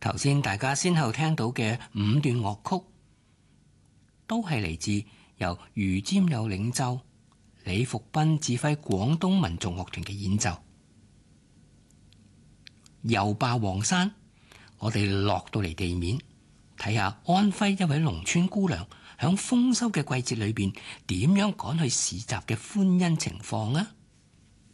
頭先大家先後聽到嘅5段樂曲，都係嚟自由余占友領奏、李福斌指揮廣東民族樂團嘅演奏。遊霸黃山，我哋落到嚟地面，睇下安徽一位農村姑娘響豐收嘅季節裏邊點樣趕去市集嘅歡欣情況啊！